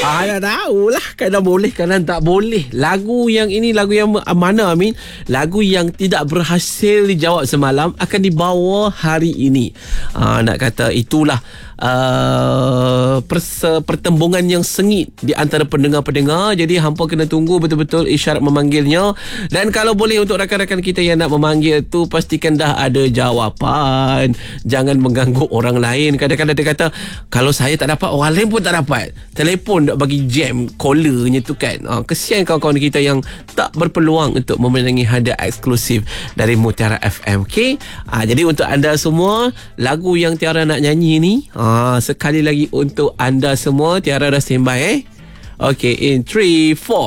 Dah tahulah. Kadang boleh, kadang tak boleh. Lagu yang ini, lagu yang mana Amin? Lagu yang tidak berhasil dijawab semalam akan dibawa hari ini. Nak kata itulah pertembungan yang sengit di antara pendengar-pendengar. Jadi hampa kena tunggu betul-betul isyarat memanggilnya. Dan kalau boleh untuk rakan-rakan kita yang nak memanggil tu, pastikan dah ada jawapan. Jangan mengganggu orang lain. Kadang-kadang dia kata, kalau saya tak dapat, orang lain pun tak dapat. Telefon nak bagi jam callernya tu kan. Kesian kawan-kawan kita yang tak berpeluang untuk memenangi hadiah eksklusif dari Mutiara FM. Okay? Jadi untuk anda semua, lagu yang Tiara nak nyanyi ni, sekali lagi untuk anda semua, Tiara dah standby Okay, in 3, 4